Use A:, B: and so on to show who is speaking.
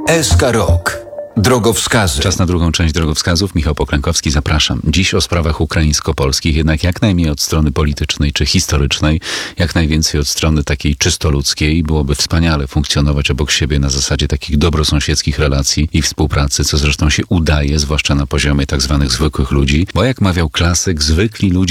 A: SK Rok. Drogowskazy.
B: Czas na drugą część drogowskazów. Michał Pokrękowski, zapraszam. Dziś o sprawach ukraińsko-polskich, jednak jak najmniej od strony politycznej czy historycznej, jak najwięcej od strony takiej czysto ludzkiej. Byłoby wspaniale funkcjonować obok siebie na zasadzie takich dobrosąsiedzkich relacji i współpracy, co zresztą się udaje, zwłaszcza na poziomie tak zwanych zwykłych ludzi, bo jak mawiał klasyk, zwykli ludzie